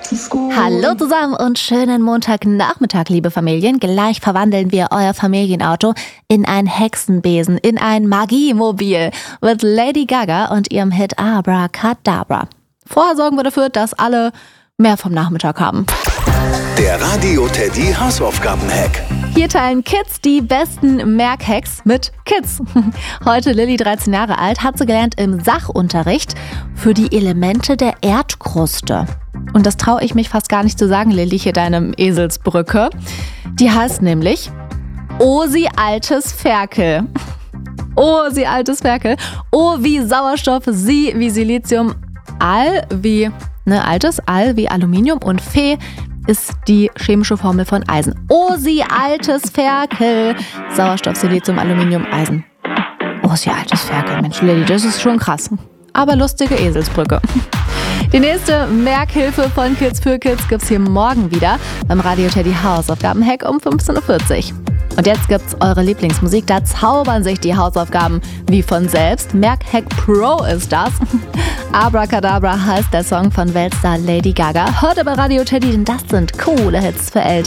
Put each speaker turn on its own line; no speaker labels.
Hallo zusammen und schönen Montagnachmittag, liebe Familien. Gleich verwandeln wir euer Familienauto in ein Hexenbesen, in ein Magiemobil mit Lady Gaga und ihrem Hit Abracadabra. Vorher sorgen wir dafür, dass alle mehr vom Nachmittag haben.
Der Radio Teddy Hausaufgaben-Hack.
Hier teilen Kids die besten Merkhacks mit Kids. Heute Lilly, 13 Jahre alt, hat sie gelernt im Sachunterricht für die Elemente der Erdkruste. Und das traue ich mich fast gar nicht zu sagen, Lilly, hier deinem Eselsbrücke. Die heißt nämlich Oh, sie altes Ferkel. Oh, sie altes Ferkel. O wie Sauerstoff, Sie wie Silizium, Al wie altes, Al wie Aluminium und Fe ist die chemische Formel von Eisen. Oh, sie altes Ferkel. Sauerstoff, Silizium, Aluminium, Eisen. Oh, sie altes Ferkel. Mensch, Lilly, das ist schon krass. Aber lustige Eselsbrücke. Die nächste Merkhilfe von Kids für Kids gibt's hier morgen wieder beim Radio Teddy Hausaufgaben-Hack um 15.40 Uhr. Und jetzt gibt's eure Lieblingsmusik, da zaubern sich die Hausaufgaben wie von selbst. Merkhack Pro ist das. Abracadabra heißt der Song von Weltstar Lady Gaga. Hört aber Radio Teddy, denn das sind coole Hits für Eltern.